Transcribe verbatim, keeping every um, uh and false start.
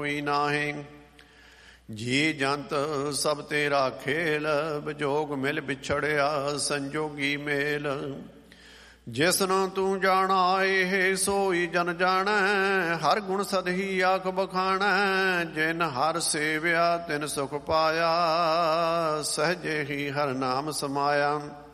ਕੋਈ ਨਾਹੀਂ। ਜੀ ਜੰਤ ਸਭ ਤੇਰਾ ਖੇਲ, ਵਿਜੋਗ ਮਿਲ ਵਿਛੜਿਆ ਸੰਜੋਗੀ ਮੇਲ। ਜਿਸਨੂੰ ਤੂੰ ਜਾਣਾ ਇਹ ਸੋਈ ਜਨ ਜਾਣੈ, ਹਰ ਗੁਣ ਸਦਹੀ ਆਖ ਬਖਾਣੈ। ਜਿਨ ਹਰ ਸੇਵਿਆ ਤਿਨ ਸੁਖ ਪਾਇਆ, ਸਹਜੇ ਹੀ ਹਰ ਨਾਮ ਸਮਾਇਆ।